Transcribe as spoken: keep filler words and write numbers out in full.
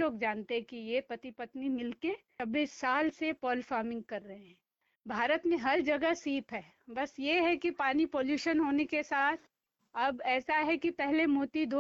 लोग जानते हैं कि ये पति पत्नी मिलके छब्बीस साल से पॉल फार्मिंग कर रहे हैं। भारत में हर जगह सीप है, बस ये है कि पानी पोल्यूशन होने के साथ अब ऐसा है कि पहले मोती दो